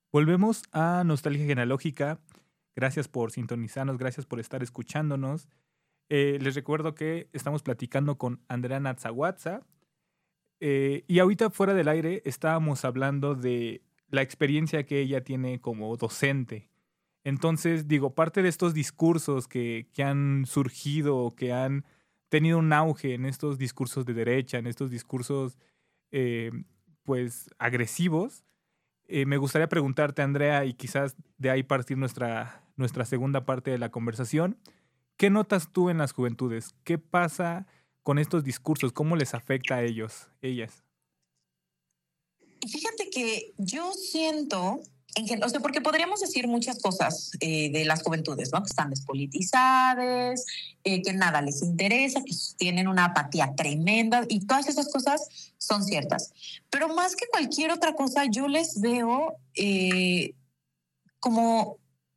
Volvemos a Nostalgia Genealógica. Gracias por sintonizarnos, gracias por estar escuchándonos. Les recuerdo que estamos platicando con Andrea Natzawatza. Y ahorita fuera del aire estábamos hablando de la experiencia que ella tiene como docente. Entonces, digo, parte de estos discursos que han surgido, que han tenido un auge en estos discursos de derecha, en estos discursos eh, pues agresivos, me gustaría preguntarte, Andrea, y quizás de ahí partir nuestra segunda parte de la conversación. ¿Qué notas tú en las juventudes? ¿Qué pasa con estos discursos? ¿Cómo les afecta a ellos, ellas? Y fíjate que yo siento, o sea, porque podríamos decir muchas cosas de las juventudes, ¿no? Que están despolitizadas, que nada les interesa, que tienen una apatía tremenda y todas esas cosas son ciertas. Pero más que cualquier otra cosa, yo les veo como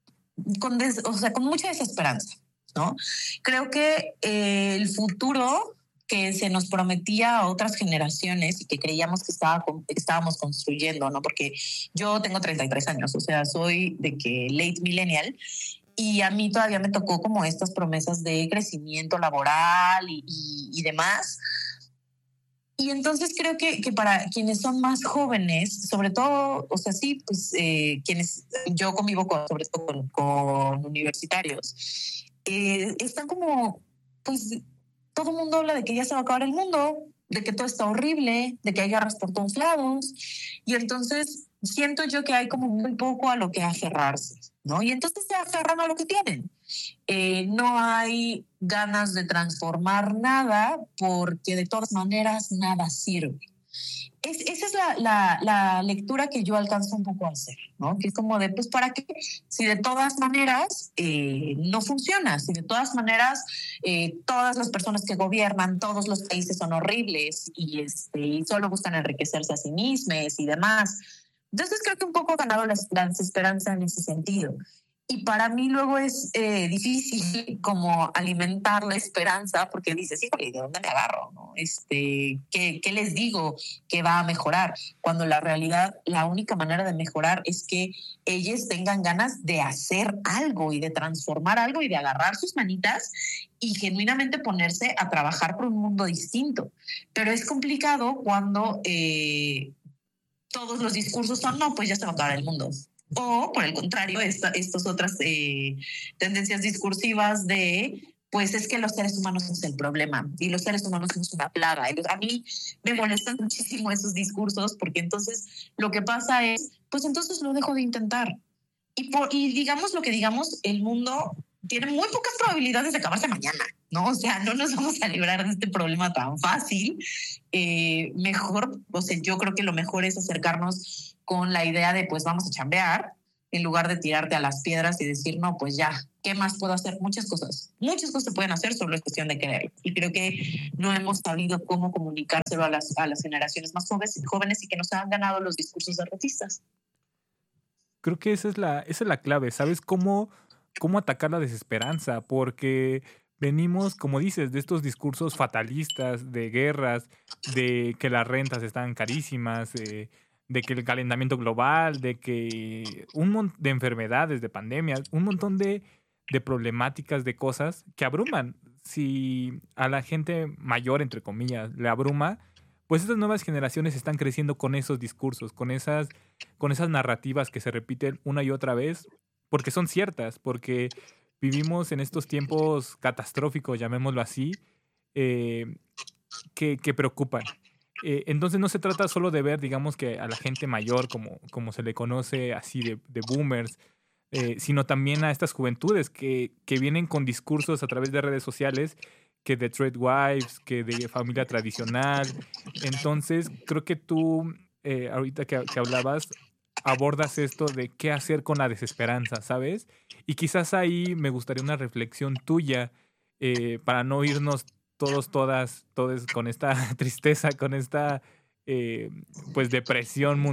o sea, con mucha desesperanza, ¿no? Creo que el futuro que se nos prometía a otras generaciones y que creíamos que estábamos construyendo, ¿no? Porque yo tengo 33 años, o sea, soy de que late millennial, y a mí todavía me tocó como estas promesas de crecimiento laboral y demás. Y entonces creo que para quienes son más jóvenes, sobre todo, o sea, sí, pues quienes yo convivo sobre todo con universitarios, están como, pues todo el mundo habla de que ya se va a acabar el mundo, de que todo está horrible, de que hay guerras por todos lados. Y entonces siento yo que hay como muy poco a lo que aferrarse, ¿no? Y entonces se aferran a lo que tienen. No hay ganas de transformar nada porque de todas maneras nada sirve. Esa es la lectura que yo alcanzo un poco a hacer, ¿no? Que es como de, pues, ¿para qué? Si de todas maneras no funciona, si de todas maneras todas las personas que gobiernan, todos los países son horribles y solo buscan enriquecerse a sí mismos y demás. Entonces creo que un poco ha ganado la desesperanza en ese sentido. Y para mí luego es difícil como alimentar la esperanza porque dices, híjole, ¿de dónde me agarro? ¿No? ¿Qué les digo que va a mejorar? Cuando la realidad, la única manera de mejorar es que ellos tengan ganas de hacer algo y de transformar algo y de agarrar sus manitas y genuinamente ponerse a trabajar por un mundo distinto. Pero es complicado cuando todos los discursos son, no, pues ya se va a acabar el mundo. O, por el contrario, estas otras tendencias discursivas de, pues es que los seres humanos somos el problema y los seres humanos somos una plaga. A mí me molestan muchísimo esos discursos porque entonces lo que pasa es, pues entonces lo dejo de intentar. Y digamos lo que digamos, el mundo tiene muy pocas probabilidades de acabarse mañana, ¿no? O sea, no nos vamos a librar de este problema tan fácil. Mejor, o sea, yo creo que lo mejor es acercarnos con la idea de, pues vamos a chambear, en lugar de tirarte a las piedras y decir, no, pues ya, ¿qué más puedo hacer? Muchas cosas se pueden hacer, solo es cuestión de querer. Y creo que no hemos sabido cómo comunicárselo a las generaciones más jóvenes y que nos han ganado los discursos derrotistas. Creo que esa es la clave, ¿sabes? ¿Cómo atacar la desesperanza? Porque venimos, como dices, de estos discursos fatalistas, de guerras, de que las rentas están carísimas, de que el calentamiento global, de que de enfermedades, de pandemias, un montón de problemáticas, de cosas que abruman. Si a la gente mayor, entre comillas, le abruma, pues estas nuevas generaciones están creciendo con esos discursos, con esas narrativas que se repiten una y otra vez, porque son ciertas, porque vivimos en estos tiempos catastróficos, llamémoslo así, eh, que preocupan. Entonces no se trata solo de ver, digamos, que a la gente mayor, como se le conoce así de boomers, sino también a estas juventudes que vienen con discursos a través de redes sociales, que de trade wives, que de familia tradicional. Entonces, creo que tú, ahorita que hablabas, abordas esto de qué hacer con la desesperanza, ¿sabes? Y quizás ahí me gustaría una reflexión tuya, para no irnos todos con esta tristeza, con esta, pues, depresión